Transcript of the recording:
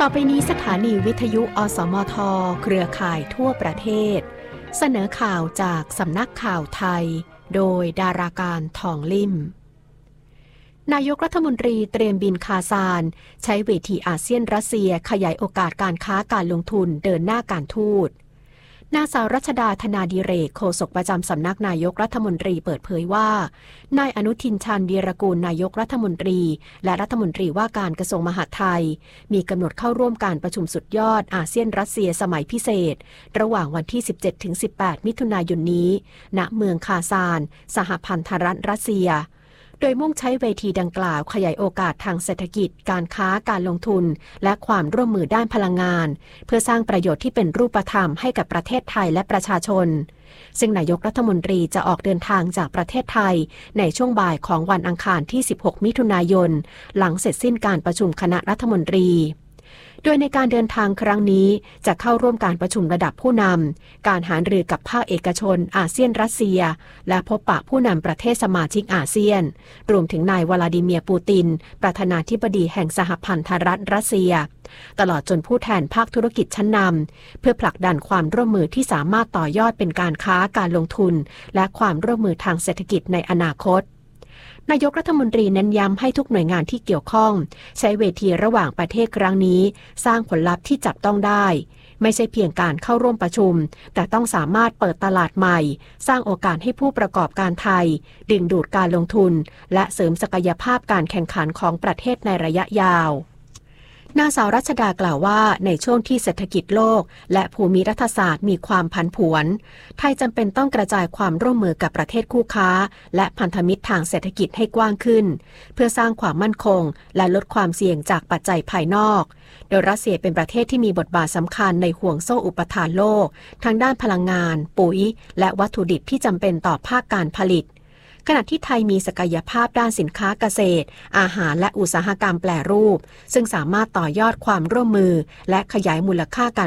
ต่อไปนี้สถานีวิทยุอสมทเครือข่ายทั่วประเทศเสนอข่าวจากสำนักข่าวไทยโดยดาราการทองลิ่มนายกรัฐมนตรีเตรียมบินคาซานใช้เวทีอาเซียนรัสเซียขยายโอกาสการค้าการลงทุนเดินหน้าการทูตนางสาวรัชดาธนาดิเรกโฆษกประจำสำนักนายกรัฐมนตรีเปิดเผยว่านายอนุทินชาญวีรกูลนายกรัฐมนตรีและรัฐมนตรีว่าการกระทรวงมหาดไทยมีกำหนดเข้าร่วมการประชุมสุดยอดอาเซียนรัสเซียสมัยพิเศษระหว่างวันที่ 17-18 มิถุนายนนี้ณเมืองคาซานสหพันธรัฐรัสเซียโดยมุ่งใช้เวทีดังกล่าวขยายโอกาสทางเศรษฐกิจการค้าการลงทุนและความร่วมมือด้านพลังงานเพื่อสร้างประโยชน์ที่เป็นรูปธรรมให้กับประเทศไทยและประชาชนซึ่งนายกรัฐมนตรีจะออกเดินทางจากประเทศไทยในช่วงบ่ายของวันอังคารที่ 16 มิถุนายนหลังเสร็จสิ้นการประชุมคณะรัฐมนตรีโดยในการเดินทางครั้งนี้จะเข้าร่วมการประชุมระดับผู้นำการหารือกับภาคเอกชนอาเซียนรัสเซียและพบปะผู้นำประเทศสมาชิกอาเซียนรวมถึงนายวลาดิเมียร์ปูตินประธานาธิบดีแห่งสหพันธรัฐรัสเซียตลอดจนผู้แทนภาคธุรกิจชั้นนำเพื่อผลักดันความร่วมมือที่สามารถต่อยอดเป็นการค้าการลงทุนและความร่วมมือทางเศรษฐกิจในอนาคตนายกรัฐมนตรีเน้นย้ำให้ทุกหน่วยงานที่เกี่ยวข้องใช้เวทีระหว่างประเทศครั้งนี้สร้างผลลัพธ์ที่จับต้องได้ไม่ใช่เพียงการเข้าร่วมประชุมแต่ต้องสามารถเปิดตลาดใหม่สร้างโอกาสให้ผู้ประกอบการไทยดึงดูดการลงทุนและเสริมศักยภาพการแข่งขันของประเทศในระยะยาวนางสาวรัชดากล่าวว่าในช่วงที่เศรษฐกิจโลกและภูมิรัฐศาสตร์มีความผันผวนไทยจำเป็นต้องกระจายความร่วมมือกับประเทศคู่ค้าและพันธมิตรทางเศรษฐกิจให้กว้างขึ้นเพื่อสร้างความมั่นคงและลดความเสี่ยงจากปัจจัยภายนอกโดยรัสเซียเป็นประเทศที่มีบทบาทสำคัญในห่วงโซ่อุปทานโลกทางด้านพลังงานปุ๋ยและวัตถุดิบที่จำเป็นต่อภาคการผลิตขณะที่ไทยมีศักยภาพด้านสินค้าเกษตรอาหารและอุตสาหกรรมแปรรูปซึ่งสามารถต่อยอดความร่วมมือและขยายมูลค่าการ